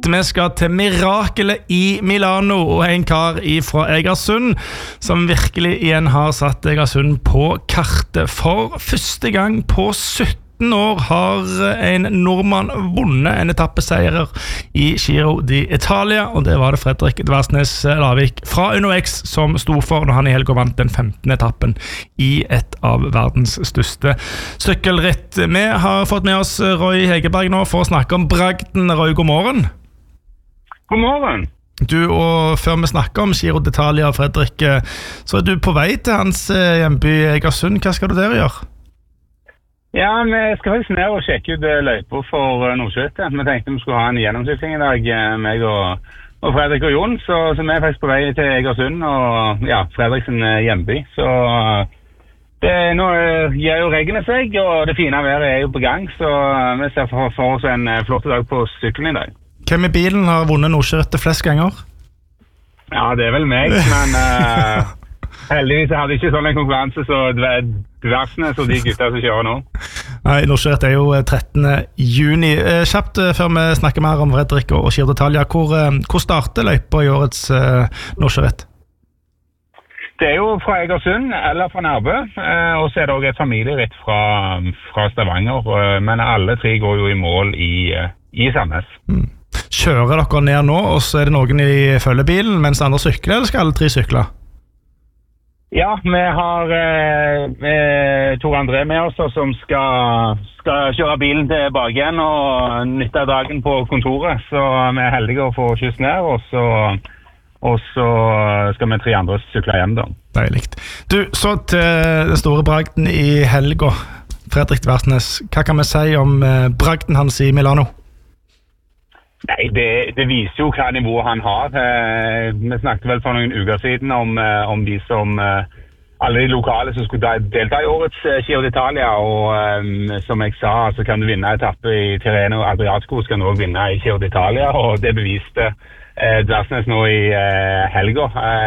Vi skal til mirakelet i Milano, og en kar fra Egersund som virkelig igjen har satt Egersund på kartet. For første gang på 17 år har en nordmann vunnet en etappeseier i Giro d'Italia, og det var det Fredrik Dversnes Lavik fra UnoX som sto for når han i helgen vant den 15. etappen i et av verdens største sykkelritt. Vi har fått med oss Roy Hegerberg nå for å snakke om bragden. Roy, god morgen. God morgen. Du, og før vi snakker om Giro d'Italia, Fredrik, så du på vei til hans hjemby Egersund. Hva skal du der gjøre? Ja, vi skal faktisk ned og sjekke ut løyper for Nordsjøtte. Vi tenkte vi skulle ha en gjennomsykling i dag, meg og Fredrik og Jon, så vi faktisk på vei til Egersund og Fredriks hjemby. Så nå gir jo reggene seg, og det fine været jo på gang, så vi ser for oss en flott dag på sykkelen i dag. Hvem i bilen har vunnet Nordsjøtte flest ganger? Ja, det er vel meg, men heldigvis hadde jeg ikke sånn en konkurranse, så Dversnes og de gutta som kjører nå. Nei, Nordsjøtte jo 13. juni. Kjapt før vi snakker mer om Fredrik og Giro d'Italia, hvor starter løypa i årets Nordsjøritt? Det jo fra Egersund eller fra Nærbø, og så det også et familieritt fra Stavanger, men alle tre går jo i mål i Sandnes. Kjører dere ned nå, og så det noen i følgebilen mens andre sykler, eller skal alle tre sykle? Ja, vi har Tor André med oss som skal kjøre bilen tilbake igjen og nytte dagen på kontoret, så vi heldige å få kyss ned, og så skal vi tre andre sykle hjem da. Deiligt. Du, så til den store bragden i helga, Fredrik Dversnes. Hva kan vi si om bragden hans i Milano? Nei, det viser jo hva nivå han har. Vi snakket vel for noen uker siden om de som alle de lokale som skulle delta i årets Giro d'Italia, og som jeg sa, så kan du vinne etappe i Tirreno og Adriatico, så kan du også vinne i Giro d'Italia, og det beviste Dversnes nå i helga.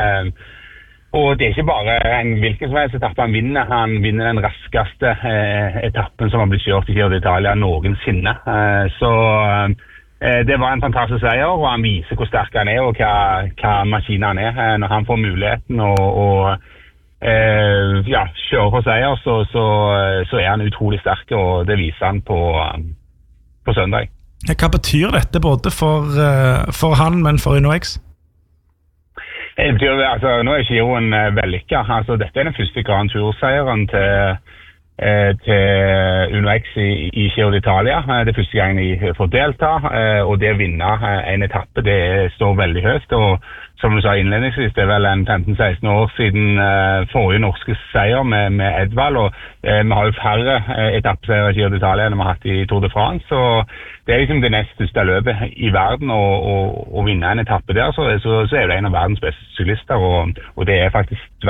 Og det ikke bare en hvilken som helst etappe han vinner den raskeste etappen som har blitt kjørt i Giro d'Italia noensinne. Så det var en fantastisk seier, og han viser hvor sterk han og hva maskinen han når han får muligheten å kjøre for seier, så han utrolig sterk, og det viser han på søndag. Hva betyr dette både for han, men for UnoX? Det betyr, nå Giroen vellykket. Dette den første Grand Tour-seieren til UnoX i Giro d'Italia. Det første gang de får delta, og det å vinne en etappe, det står veldig høyt, og som du sa innledningsvis, det vel en 15-16 år siden forrige norske seier med Edvald, og vi har jo færre etappeseier i Giro d'Italia enn vi har hatt i Tour de France, så det liksom det nest største løpet i verden, og vinne en etappe der, så det en av verdens beste syklister, og det faktisk